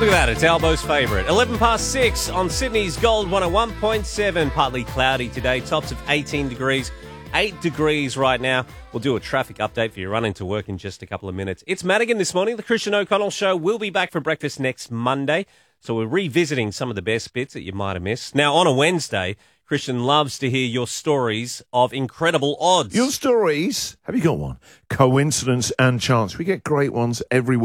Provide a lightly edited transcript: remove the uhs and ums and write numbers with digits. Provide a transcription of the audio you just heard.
Look at that, it's Albo's favourite. 11 past 6 on Sydney's Gold 101.7. Partly cloudy today, tops of 18 degrees. 8 degrees right now. We'll do a traffic update for you running to work in just a couple of minutes. It's Madigan this morning. The Christian O'Connell Show will be back for breakfast next Monday. So we're revisiting some of the best bits that you might have missed. Now, on a Wednesday, Christian loves to hear your stories of incredible odds. Your stories? Have you got one? Coincidence and chance. We get great ones every week.